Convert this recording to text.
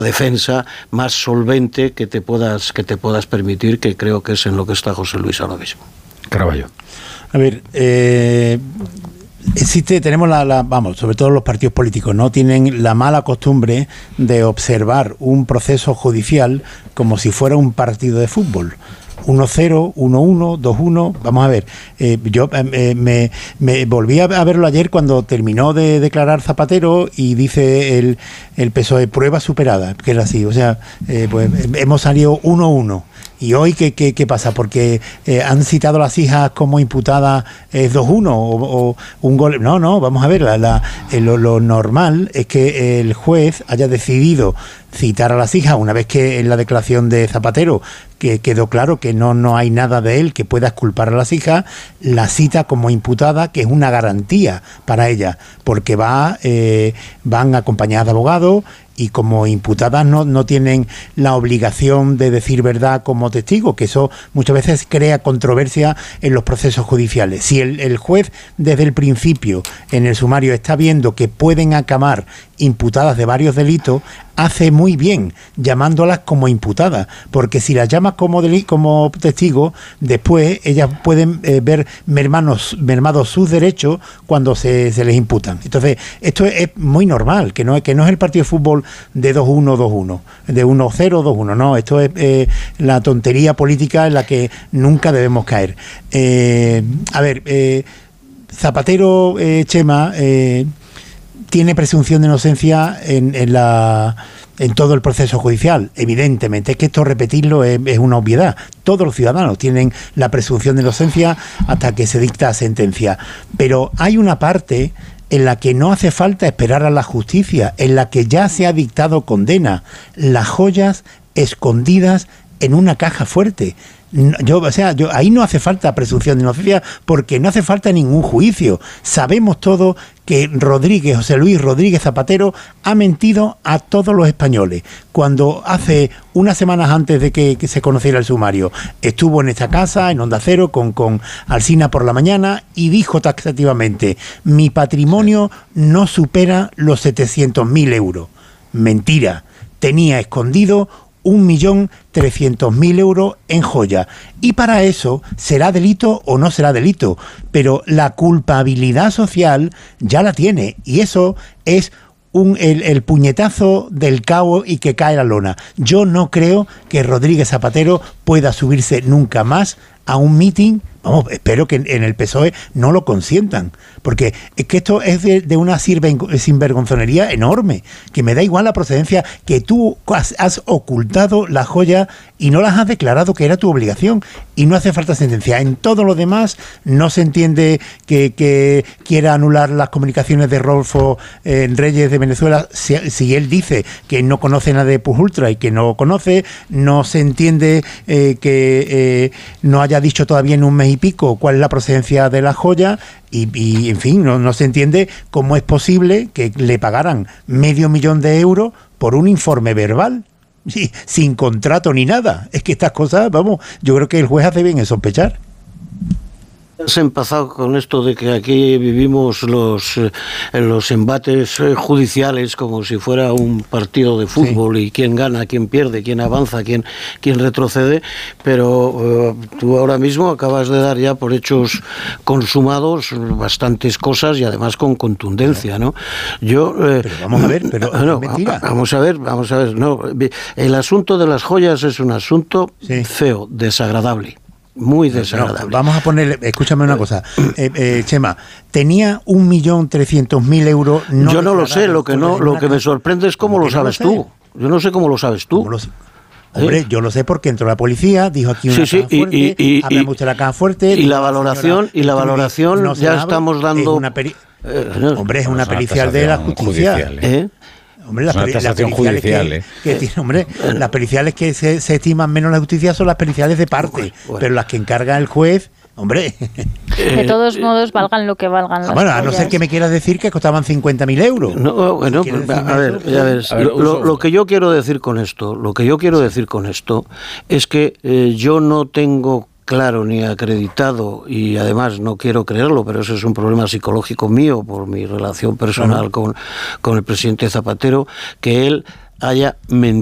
defensa más solvente que te puedas permitir, que creo que es en lo que está José Luis ahora mismo. Caraballo. A ver, tenemos vamos, sobre todo los partidos políticos, ¿no? Tienen la mala costumbre de observar un proceso judicial como si fuera un partido de fútbol. 1-0, 1-1, 2-1, vamos a ver, yo me volví a verlo ayer cuando terminó de declarar Zapatero y dice el PSOE prueba superada, que era así, o sea, pues hemos salido 1-1. ¿Y hoy qué pasa? Porque han citado a las hijas como imputadas 2-1 o un gol. No, vamos a ver, lo normal es que el juez haya decidido citar a las hijas una vez que en la declaración de Zapatero que quedó claro que no hay nada de él que pueda exculpar a las hijas, la cita como imputada, que es una garantía para ella, porque van acompañadas de abogados y como imputadas no tienen la obligación de decir verdad como testigo, que eso muchas veces crea controversia en los procesos judiciales. Si el juez desde el principio en el sumario está viendo que pueden acabar imputadas de varios delitos, hace muy bien llamándolas como imputadas, porque si las llamas como testigo, después ellas pueden ver mermados sus derechos cuando se les imputan. Entonces, esto es muy normal, que no es el partido de fútbol de 2-1, 2-1, de 1-0, 2-1, no, esto es la tontería política en la que nunca debemos caer. Zapatero, Chema, tiene presunción de inocencia en todo el proceso judicial, evidentemente. Es que esto repetirlo es una obviedad. Todos los ciudadanos tienen la presunción de inocencia hasta que se dicta sentencia. Pero hay una parte en la que no hace falta esperar a la justicia, en la que ya se ha dictado condena. Las joyas escondidas en una caja fuerte. Ahí no hace falta presunción de inocencia porque no hace falta ningún juicio. Sabemos todos que José Luis Rodríguez Zapatero ha mentido a todos los españoles. Cuando hace unas semanas antes de que se conociera el sumario, estuvo en esta casa, en Onda Cero, con Alsina por la mañana y dijo taxativamente: mi patrimonio no supera los 700.000 euros. Mentira. Tenía escondido 1.300.000 euros en joya. Y para eso, ¿será delito o no será delito? Pero la culpabilidad social ya la tiene. Y eso es el puñetazo del cabo y que cae la lona. Yo no creo que Rodríguez Zapatero pueda subirse nunca más a un mitin. Vamos, espero que en el PSOE no lo consientan, porque es que esto es de una sinvergonzonería enorme, que me da igual la procedencia, que tú has ocultado la joya y no las has declarado, que era tu obligación, y no hace falta sentencia. En todo lo demás no se entiende que quiera anular las comunicaciones de Rodolfo Reyes de Venezuela, si él dice que no conoce nada de Pujultra y que no conoce. No se entiende que no haya dicho todavía en un mes y pico cuál es la procedencia de la joya y en fin, no se entiende cómo es posible que le pagaran $500.000 de euros por un informe verbal, sin contrato ni nada. Es que estas cosas, vamos, yo creo que el juez hace bien en sospechar. Has empezado con esto de que aquí vivimos los embates judiciales como si fuera un partido de fútbol, sí, y quién gana, quién pierde, quién avanza, quién retrocede, pero tú ahora mismo acabas de dar ya por hechos consumados bastantes cosas y además con contundencia, ¿no? Pero vamos a ver, pero no, mentira. Vamos a ver, no, el asunto de las joyas es un asunto feo, desagradable. Muy desagradable. No, vamos a ponerle, escúchame una cosa, Chema, tenía 1.300.000 euros. Yo no lo sé, lo que me sorprende es cómo lo sabes tú. Yo no sé cómo lo sabes tú. Hombre, yo lo sé porque entró la policía, dijo aquí una caja fuerte, hablamos de la caja fuerte. Y la valoración no ya estamos dando. Hombre, es una pericial de la justicia. Hombre, las periciales las periciales que se estiman menos la justicia son las periciales de parte, pero las que encarga el juez, hombre. De todos modos, valgan lo que valgan. Bueno, a no ser que me quieras decir que costaban 50.000 euros. No, bueno, a ver, lo que yo quiero decir con esto, es que yo no tengo claro ni acreditado, y además no quiero creerlo, pero eso es un problema psicológico mío por mi relación personal con el presidente Zapatero, que él haya mentido.